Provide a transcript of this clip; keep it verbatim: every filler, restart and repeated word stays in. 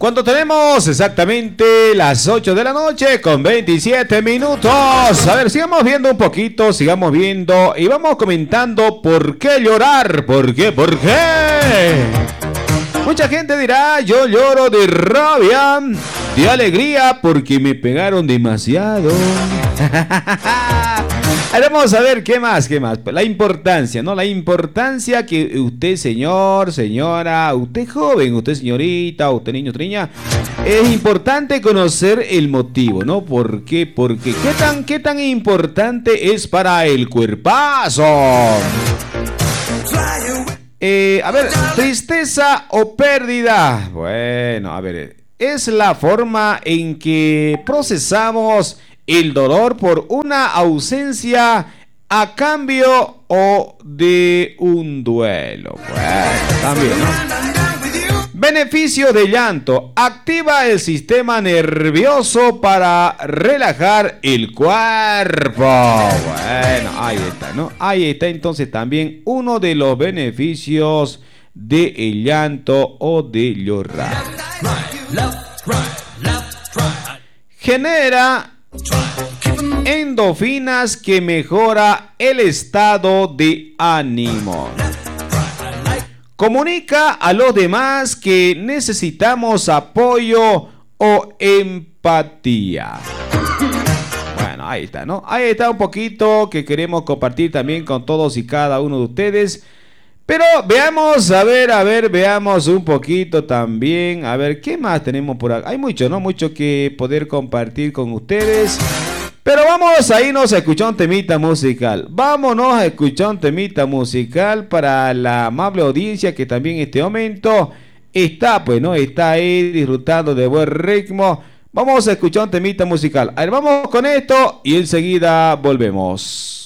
Cuando tenemos exactamente las ocho de la noche con veintisiete minutos. A ver, sigamos viendo un poquito, sigamos viendo y vamos comentando por qué llorar. ¿Por qué? ¿Por qué? Mucha gente dirá, yo lloro de rabia, de alegría porque me pegaron demasiado. Vamos a ver qué más, qué más. La importancia, ¿no? La importancia que usted, señor, señora, usted joven, usted señorita, usted niño, niña, es importante conocer el motivo, ¿no? ¿Por qué? Porque ¿qué tan, qué tan importante es para el cuerpazo? Eh, a ver, tristeza o pérdida. Bueno, a ver, es la forma en que procesamos el dolor por una ausencia a cambio o de un duelo. Bueno, también, ¿no? Beneficio de llanto. Activa el sistema nervioso para relajar el cuerpo. Bueno, ahí está, ¿no? Ahí está entonces también uno de los beneficios del llanto o de llorar. Genera endorfinas que mejora el estado de ánimo. Comunica a los demás que necesitamos apoyo o empatía. Bueno, ahí está, ¿no? Ahí está un poquito que queremos compartir también con todos y cada uno de ustedes. Pero veamos, a ver, a ver, veamos un poquito también. A ver, ¿qué más tenemos por acá? Hay mucho, ¿no? Mucho que poder compartir con ustedes. Pero vamos a irnos a escuchar un temita musical. Vámonos a escuchar un temita musical para la amable audiencia que también en este momento está, pues, ¿no? Está ahí disfrutando de buen ritmo. Vamos a escuchar un temita musical. A ver, vamos con esto y enseguida volvemos.